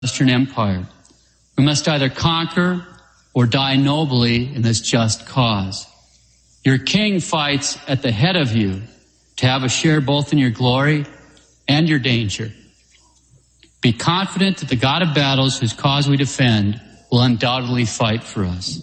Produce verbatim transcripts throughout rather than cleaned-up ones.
Western Empire. We must either conquer or die nobly in this just cause. Your king fights at the head of you to have a share both in your glory and your danger. Be confident that the God of battles, whose cause we defend, will undoubtedly fight for us.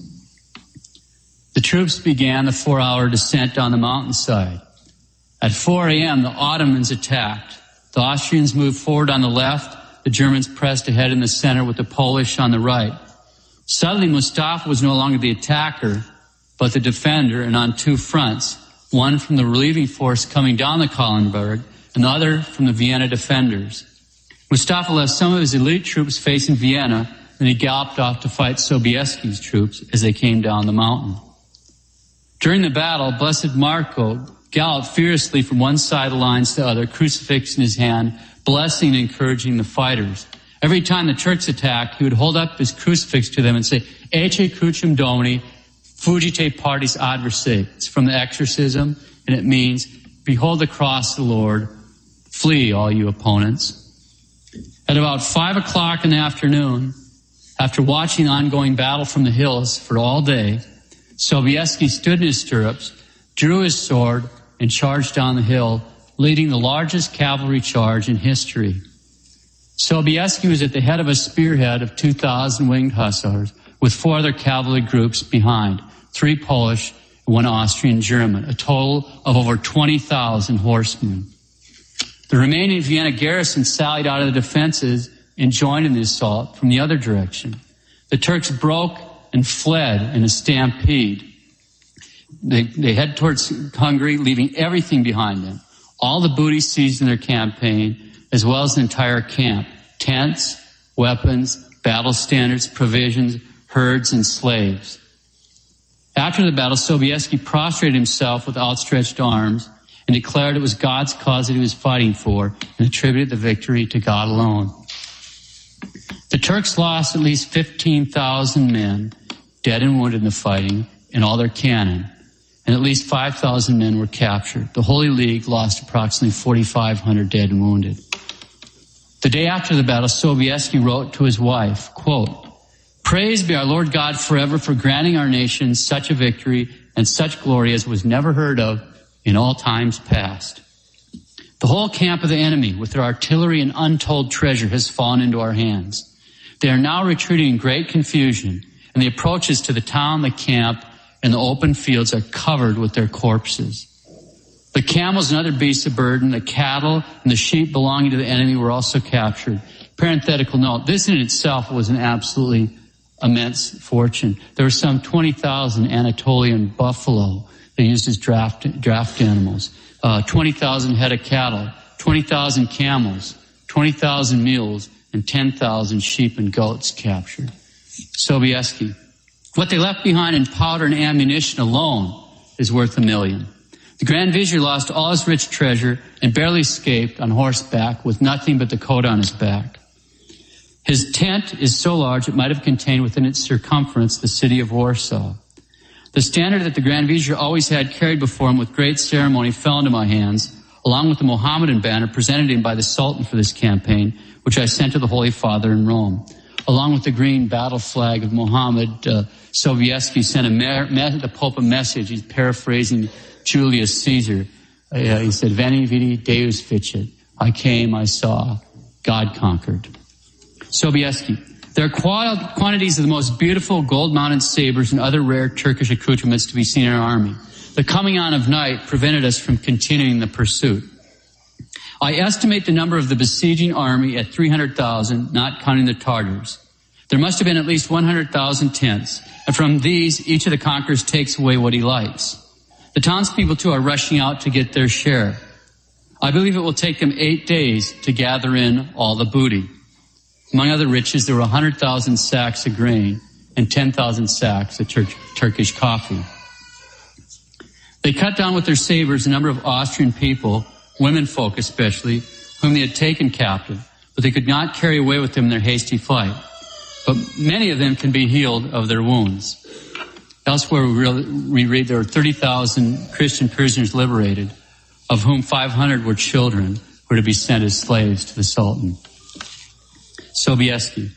The troops began the four-hour descent down the mountainside. At four a.m., the Ottomans attacked. The Austrians moved forward on the left. The Germans pressed ahead in the center with the Polish on the right. Suddenly, Mustafa was no longer the attacker, but the defender, and on two fronts, one from the relieving force coming down the Kahlenberg, and the other from the Vienna defenders. Mustafa left some of his elite troops facing Vienna, and he galloped off to fight Sobieski's troops as they came down the mountain. During the battle, Blessed Marco galloped fiercely from one side of the lines to the other, crucifix in his hand, blessing and encouraging the fighters. Every time the Turks attacked, he would hold up his crucifix to them and say, Ecce crucem Domini, fugite partis adversae. It's from the exorcism, and it means, behold the cross of the Lord, flee all you opponents. At about five o'clock in the afternoon, after watching the ongoing battle from the hills for all day, Sobieski stood in his stirrups, drew his sword, and charged down the hill, leading the largest cavalry charge in history. Sobieski was at the head of a spearhead of two thousand winged hussars with four other cavalry groups behind, three Polish and one Austrian German, a total of over twenty thousand horsemen. The remaining Vienna garrison sallied out of the defenses and joined in the assault from the other direction. The Turks broke and fled in a stampede. They, they head towards Hungary, leaving everything behind them. All the booty seized in their campaign, as well as the entire camp. Tents, weapons, battle standards, provisions, herds, and slaves. After the battle, Sobieski prostrated himself with outstretched arms and declared it was God's cause that he was fighting for and attributed the victory to God alone. The Turks lost at least fifteen thousand men, dead and wounded in the fighting, and all their cannon, and at least five thousand men were captured. The Holy League lost approximately forty-five hundred dead and wounded. The day after the battle, Sobieski wrote to his wife, quote, Praise be our Lord God forever for granting our nation such a victory and such glory as was never heard of in all times past. The whole camp of the enemy, with their artillery and untold treasure, has fallen into our hands. They are now retreating in great confusion, and the approaches to the town, the camp, and the open fields are covered with their corpses. The camels and other beasts of burden, the cattle and the sheep belonging to the enemy were also captured. Parenthetical note, this in itself was an absolutely immense fortune. There were some twenty thousand Anatolian buffalo they used as draft, draft animals, uh, twenty thousand head of cattle, twenty thousand camels, twenty thousand mules, and ten thousand sheep and goats captured. Sobieski. What they left behind in powder and ammunition alone is worth a million. The Grand Vizier lost all his rich treasure and barely escaped on horseback with nothing but the coat on his back. His tent is so large it might have contained within its circumference the city of Warsaw. The standard that the Grand Vizier always had carried before him with great ceremony fell into my hands, along with the Mohammedan banner presented him by the Sultan for this campaign, which I sent to the Holy Father in Rome. Along with the green battle flag of Mohammed, uh, Sobieski sent a mer- me- the Pope a message. He's paraphrasing Julius Caesar. Uh, he said, Veni, vidi, Deus ficit. I came, I saw, God conquered. Sobieski. There are qual- quantities of the most beautiful gold-mounted sabers and other rare Turkish accoutrements to be seen in our army. The coming on of night prevented us from continuing the pursuit. I estimate the number of the besieging army at three hundred thousand, not counting the Tartars. There must have been at least one hundred thousand tents, and from these, each of the conquerors takes away what he likes. The townspeople, too, are rushing out to get their share. I believe it will take them eight days to gather in all the booty. Among other riches, there were one hundred thousand sacks of grain and ten thousand sacks of Tur- Turkish coffee. They cut down with their sabers a number of Austrian people, women folk especially, whom they had taken captive, but they could not carry away with them in their hasty flight. But many of them can be healed of their wounds. Elsewhere we read there were thirty thousand Christian prisoners liberated, of whom five hundred were children who were to be sent as slaves to the Sultan. Sobieski.